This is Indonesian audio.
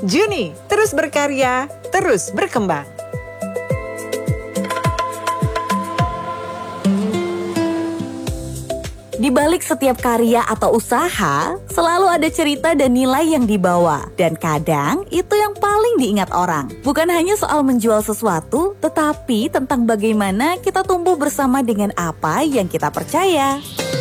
Juni, terus berkarya, terus berkembang. Di balik setiap karya atau usaha, selalu ada cerita dan nilai yang dibawa. Dan kadang itu yang paling diingat orang. Bukan hanya soal menjual sesuatu, tetapi tentang bagaimana kita tumbuh bersama dengan apa yang kita percaya.